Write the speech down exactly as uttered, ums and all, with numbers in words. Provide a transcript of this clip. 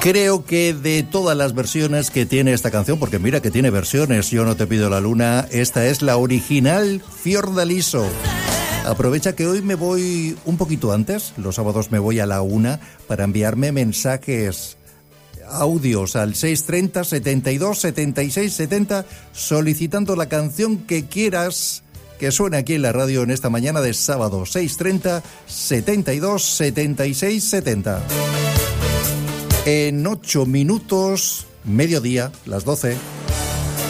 Creo que de todas las versiones que tiene esta canción, porque mira que tiene versiones, Yo no te pido la luna, esta es la original Fiordaliso. Aprovecha que hoy me voy un poquito antes, los sábados me voy a la una, para enviarme mensajes, audios al seis treinta, setenta y dos, setenta y seis, setenta, solicitando la canción que quieras que suene aquí en la radio en esta mañana de sábado. Seis treinta, setenta y dos, setenta y seis, setenta. En ocho minutos, mediodía, las doce.